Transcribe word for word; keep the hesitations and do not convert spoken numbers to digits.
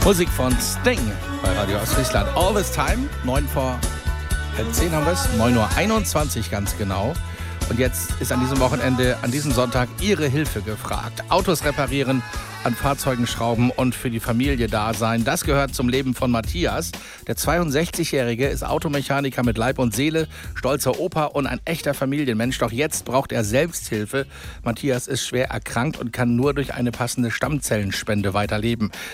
Musik von Sting bei Radio Ostfriesland. All this time, neun vor halb zehn haben wir es, neun Uhr einundzwanzig ganz genau. Und jetzt ist an diesem Wochenende, an diesem Sonntag Ihre Hilfe gefragt. Autos reparieren, an Fahrzeugen schrauben und für die Familie da sein. Das gehört zum Leben von Matthias. Der zweiundsechzigjährige ist Automechaniker mit Leib und Seele, stolzer Opa und ein echter Familienmensch. Doch jetzt braucht er Selbsthilfe. Matthias ist schwer erkrankt und kann nur durch eine passende Stammzellenspende weiterleben.